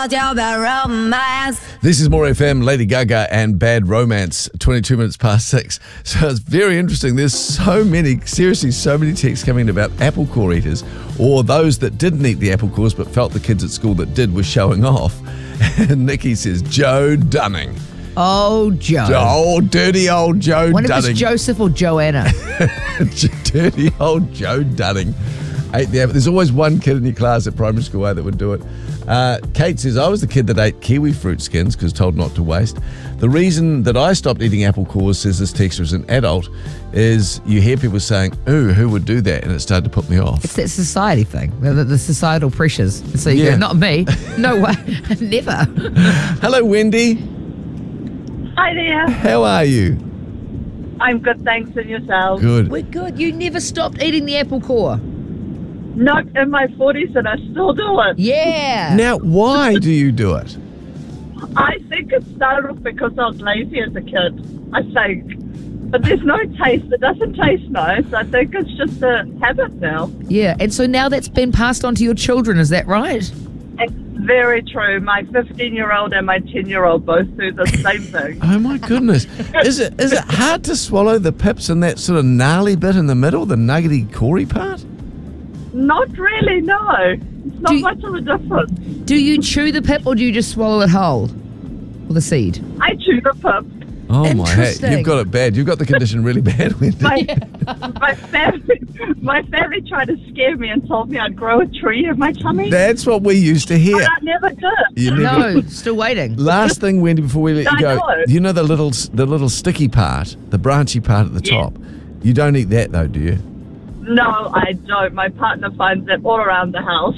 This is More FM, Lady Gaga and Bad Romance, 22 minutes past 6. So it's very interesting. There's so many texts coming in about apple core eaters, or those that didn't eat the apple cores but felt the kids at school that did were showing off. And Nikki says, Joe Dunning. Oh, Joe. Oh, dirty old Joe Dunning. Wonder if it's Joseph or Joanna. Dirty old Joe Dunning. Ate the apple. There's always one kid in your class at primary school that would do it. Kate says, I was the kid that ate kiwi fruit skins because told not to waste. The reason that I stopped eating apple cores, says this texter, as an adult, is you hear people saying, ooh, who would do that? And it started to put me off. It's that society thing, the societal pressures. And so you go, not me. No way. Never. Hello, Wendy. Hi there. How are you? I'm good, thanks, and yourself? Good. We're good. You never stopped eating the apple core. Not in my 40s and I still do it. Yeah. Now, why do you do it? I think it started off because I was lazy as a kid, I think. But there's no taste. It doesn't taste nice. I think it's just a habit now. Yeah, and so now that's been passed on to your children, is that right? It's very true. My 15-year-old and my 10-year-old both do the same thing. Oh, my goodness. Is it hard to swallow the pips and that sort of gnarly bit in the middle, the nuggety, corey part? Not really, no. It's not much of a difference. Do you chew the pip or do you just swallow it whole? Or the seed? I chew the pip. Oh, my hat. Interesting. You've got it bad. You've got the condition really bad, Wendy. My family tried to scare me and told me I'd grow a tree in my tummy. That's what we used to hear. But I never did. You never- No, still waiting. Last thing, Wendy, before we let you I go, know. you know the little sticky part, the branchy part at the Yeah. top? You don't eat that, though, do you? No, I don't. My partner finds it all around the house.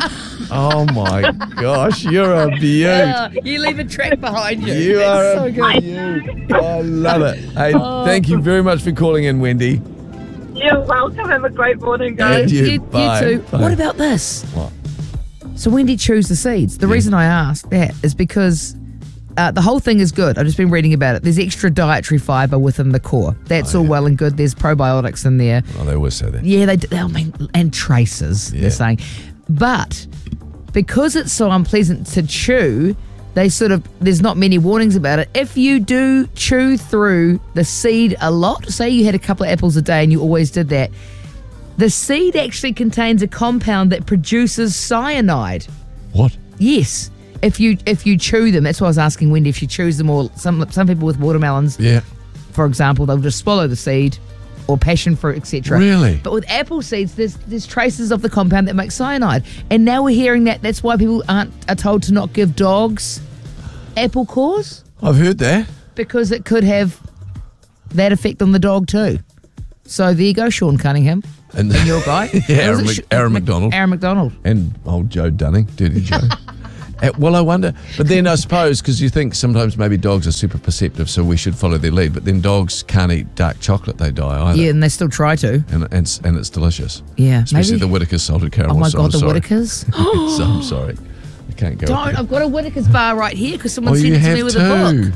Oh, my gosh. You're a beaut. Yeah, you leave a track behind you. You That's are so a good. beaut. I love it. Hey, thank you very much for calling in, Wendy. You're welcome. Have a great morning, guys. And you. You Bye. too. Bye. What about this? What? So Wendy chews the seeds. The reason I asked that is because the whole thing is good. I've just been reading about it. There's extra dietary fibre within the core. That's all well and good. There's probiotics in there. Oh, they always say that. Yeah, they do. I mean, and traces, Yeah. they're saying. But because it's so unpleasant to chew, there's not many warnings about it. If you do chew through the seed a lot, say you had a couple of apples a day and you always did that, the seed actually contains a compound that produces cyanide. What? Yes. If you chew them, that's why I was asking Wendy if she chews them, or some people with watermelons, Yeah. for example, they'll just swallow the seed, or passion fruit, etc. Really? But with apple seeds, there's traces of the compound that makes cyanide, and now we're hearing that that's why people are told to not give dogs apple cores, I've heard that. because it could have that effect on the dog too. So there you go, Sean Cunningham, and your guy, Yeah, Or was it Aaron McDonald. Aaron McDonald. And old Joe Dunning, Dirty Joe. Well, I wonder. But then I suppose, because you think sometimes maybe dogs are super perceptive, so we should follow their lead. But then dogs can't eat dark chocolate, they die either. Yeah, and they still try to. And it's delicious. Yeah, Especially maybe. the Whittaker's salted caramel. Oh my so God, I'm the sorry. Whittakers. So I'm sorry. I can't go. Don't. I've got a Whittaker's bar right here because someone Oh, sent you it to have me with too. a book.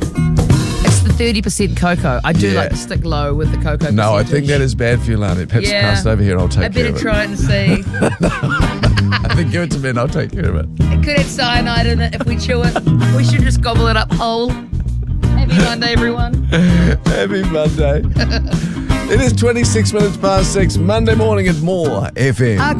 It's the 30% cocoa. I do Yeah. like to stick low with the cocoa. No, I think percentage. that is bad for you, Lani. Perhaps Yeah. pass it over here and I'll take I care better of it. try it and see. I think give it to me and I'll take care of it. It could have cyanide in it if we chew it. We should just gobble it up whole. Happy Monday, everyone. Happy Monday. It is 26 minutes past 6. Monday morning at More FM.